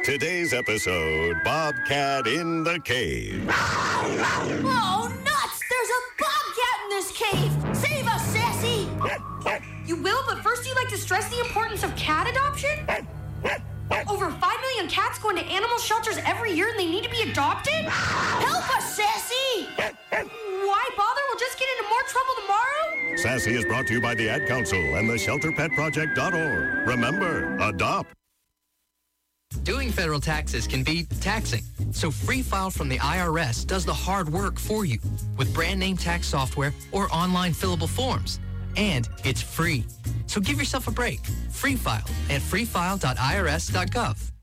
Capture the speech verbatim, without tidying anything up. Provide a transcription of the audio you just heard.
Today's episode, Bobcat in the Cave. Oh, nuts! There's a bobcat in this cave! Save us, Sassy! You will, but first you'd like to stress the importance of cat adoption? Over five million cats go into animal shelters every year and they need to be adopted? Help us, Sassy! Why bother? We'll just get into more trouble tomorrow? Sassy is brought to you by the Ad Council and the shelter pet project dot org. Remember, adopt. Doing federal taxes can be taxing, so Free File from the I R S does the hard work for you with brand name tax software or online fillable forms. And it's free. So give yourself a break. Free File at free file dot I R S dot gov.